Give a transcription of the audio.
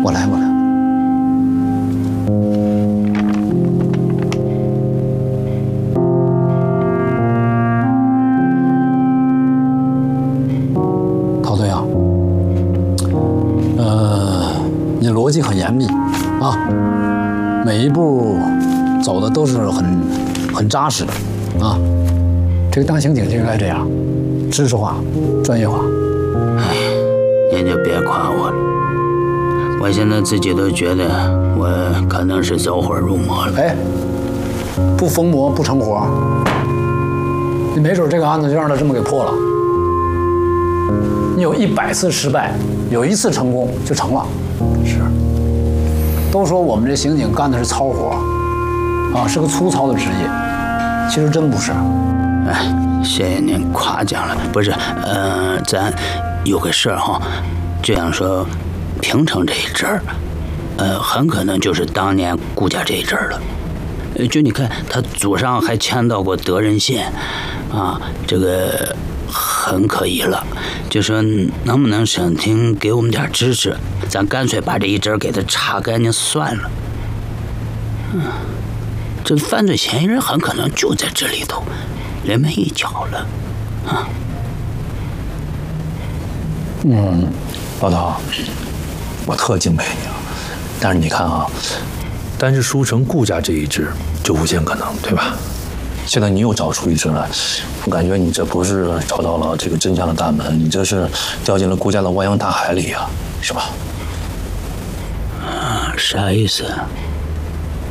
我来。陶队啊，你逻辑很严密啊，每一步走的都是很扎实啊。这个当刑警就应该这样，知识化、专业化。 哎，您就别夸我了，我现在自己都觉得我可能是走火入魔了。 哎，不疯魔不成活，你没准这个案子就让他这么给破了。你有100次失败，有1次成功就成了。是。都说我们这刑警干的是糙活，啊，是个粗糙的职业，其实真不是。 哎，谢谢您夸奖了。不是，咱有个事儿哈，这样说，平城这一阵儿，很可能就是当年顾家这一阵儿了。就你看，他祖上还迁到过德仁县，啊，这个很可疑了。就说能不能省厅给我们点支持，咱干脆把这一阵儿给他查干净算了。这犯罪嫌疑人很可能就在这里头。临门一脚了，啊！ 老陶，我特敬佩你啊，但是你看啊，单是书城顾家这一支就无限可能，对吧？现在你又找出一支来，我感觉你这不是找到了这个真相的大门，你这是掉进了顾家的汪洋大海里啊，是吧？ 啥意思啊？